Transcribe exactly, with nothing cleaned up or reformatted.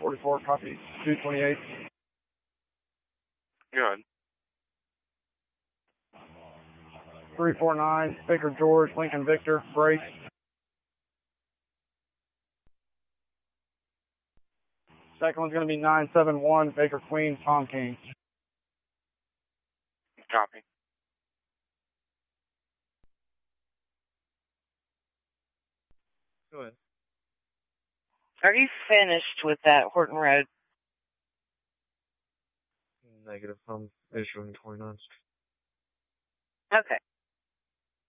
forty-four, copy. two twenty-eight. Good. three four nine, Baker George, Lincoln Victor, brace. Second one's going to be nine seven one, Baker Queen, Tom King. Copy. Go ahead. Are you finished with that Horton Road? Negative. I'm issuing twenty-nine. Okay.